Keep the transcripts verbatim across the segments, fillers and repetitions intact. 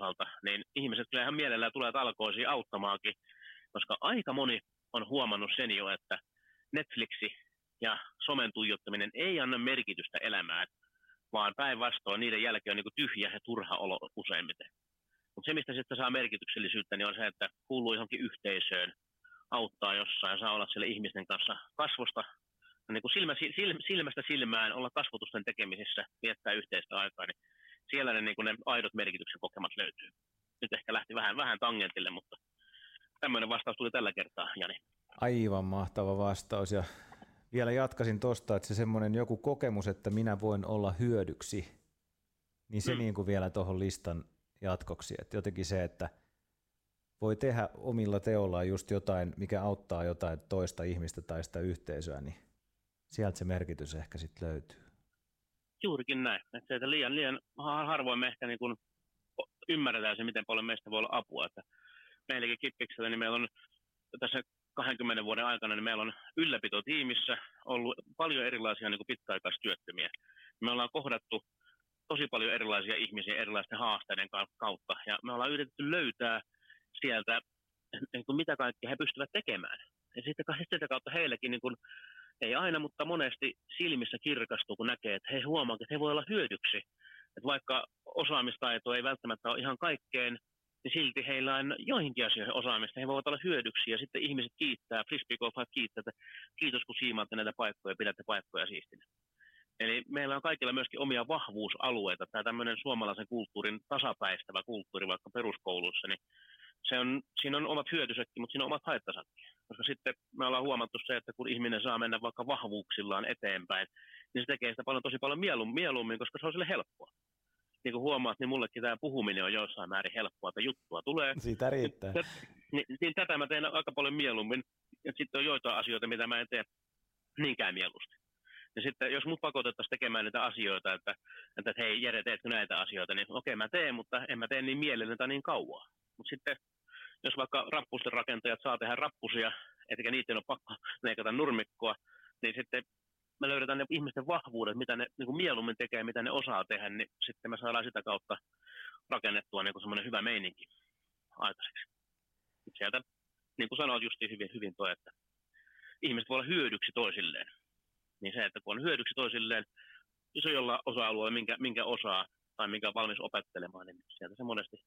osalta, niin ihmiset kyllä ihan mielellään tulee talkoisiin auttamaankin, koska aika moni on huomannut sen jo, että Netflixi ja somen tuijottaminen ei anna merkitystä elämään, vaan päinvastoin niiden jälkeen on niin kuin tyhjä ja turha olo useimmiten. Mutta se, mistä sitten saa merkityksellisyyttä, niin on se, että kuuluu johonkin yhteisöön, auttaa jossain, saa olla siellä ihmisten kanssa kasvosta, niin kuin silmä, silmästä silmään, olla kasvotusten tekemisissä, viettää yhteistä aikaa, niin siellä ne, niin kuin ne aidot merkityksen kokemat löytyy. Nyt ehkä lähti vähän, vähän tangentille, mutta tämmöinen vastaus tuli tällä kertaa, Jani. Aivan mahtava vastaus, ja vielä jatkaisin tuosta, että se semmoinen joku kokemus, että minä voin olla hyödyksi, niin se mm. niin kuin vielä tuohon listan jatkoksi, että jotenkin se, että voi tehdä omilla teollaan just jotain, mikä auttaa jotain toista ihmistä tai sitä yhteisöä, niin sieltä se merkitys ehkä sitten löytyy. Juurikin näin. Että se, että liian, liian harvoin me ehkä niin kuin ymmärretään se, miten paljon meistä voi olla apua. Että meilläkin Kippiksellä niin meillä on tässä kahdenkymmenen vuoden aikana niin meillä on ylläpitotiimissä ollut paljon erilaisia niin kuin pitkäaikaistyöttömiä. Me ollaan kohdattu tosi paljon erilaisia ihmisiä erilaisten haasteiden kautta, ja me ollaan yritetty löytää sieltä, niin kuin mitä kaikkea he pystyvät tekemään. Ja sitten sitä kautta heillekin, niin kuin, ei aina, mutta monesti silmissä kirkastuu, kun näkee, että he huomaavat, että he voi olla hyödyksi. Että vaikka osaamistaito ei välttämättä ole ihan kaikkeen, niin silti heillä on joihinkin asioihin osaamista. He voivat olla hyödyksi, ja sitten ihmiset kiittää, frisbeegolfat kiittää, että kiitos kun siimaatte näitä paikkoja ja pidätte paikkoja siistinä. Eli meillä on kaikilla myöskin omia vahvuusalueita. Tämä tämmöinen suomalaisen kulttuurin tasapäistävä kulttuuri vaikka peruskoulussa, niin se on, siinä on omat hyötyisetkin, mutta siinä on omat haittasakin. Koska sitten me ollaan huomattu se, että kun ihminen saa mennä vaikka vahvuuksillaan eteenpäin, niin se tekee sitä paljon, tosi paljon mieluummin, mieluummin, koska se on sille helppoa. Niin kuin huomaat, niin mullekin tämä puhuminen on jossain määrin helppoa, että juttua tulee. Siitä riittää. Niin, niin, niin tätä mä teen aika paljon mieluummin. Ja sitten on joitain asioita, mitä mä en tee niinkään mieluusti. Ja sitten jos mut pakotettaisiin tekemään niitä asioita, että, että hei Jere, teetkö näitä asioita, niin okei mä teen, mutta en mä tee niin mielelläni tai niin kauan. Mutta sitten jos vaikka rappusten rakentajat saa tehdä rappusia, etkä niiden ole pakko leikata nurmikkoa, niin sitten me löydetään ne ihmisten vahvuudet, mitä ne niin kuin mieluummin tekee, mitä ne osaa tehdä, niin sitten me saadaan sitä kautta rakennettua niin kuin semmoinen hyvä meininki aikaiseksi. Sieltä, niin kuin sanoit justiin hyvin, hyvin toi, että ihmiset voi olla hyödyksi toisilleen. Niin se, että kun on hyödyksi toisilleen, jos on jollain osa-alueella, minkä, minkä osaa tai minkä on valmis opettelemaan, niin sieltä se monesti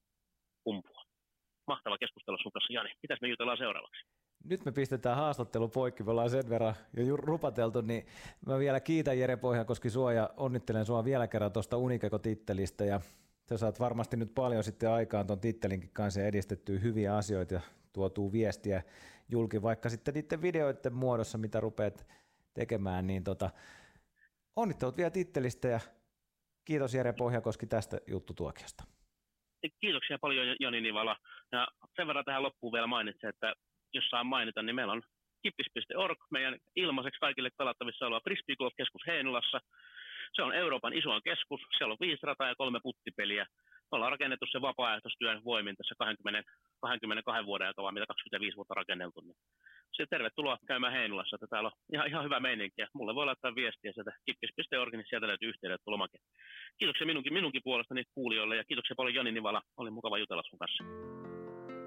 kumpuaa. Mahtava keskustella sun kanssa, Jani. Mitäs me jutellaan seuraavaksi? Nyt me pistetään haastattelu poikki, me ollaan sen verran jo rupateltu, niin mä vielä kiitän Jere Pohjankoski sua ja onnittelen sua vielä kerran tuosta Unikeko-tittelistä, ja sä saat varmasti nyt paljon sitten aikaan tuon tittelinkin kanssa ja edistettyä hyviä asioita ja tuotuu viestiä julki, vaikka sitten niiden videoiden muodossa, mitä rupeat tekemään, niin tota, onnittelut vielä tittelistä ja kiitos Jere Pohjankoski tästä juttutuokiosta. Kiitoksia paljon Jani Nivala. Ja sen verran tähän loppuun vielä mainitsen, että jos saan mainita, niin meillä on kippis piste org, meidän ilmaiseksi kaikille pelattavissa oleva frisbeegolf-keskus Heinolassa. Se on Euroopan isoin keskus, siellä on viisi rataa ja kolme puttipeliä. Me ollaan rakennettu se vapaaehtoistyön voimin tässä kaksikymmentä, kaksikymmentäkaksi vuoden aikaa, mitä kaksikymmentäviisi vuotta rakenneltu. Niin sitten tervetuloa käymään Heinolassa, että täällä on ihan, ihan hyvä meininki. Ja mulle voi laittaa viestiä sieltä kippis piste org, niin sieltä löytyy yhteydenotto lomakin. Kiitoksia minunkin, minunkin puolestani kuulijoille ja kiitoksia paljon Jani Nivala. Oli mukava jutella sun kanssa.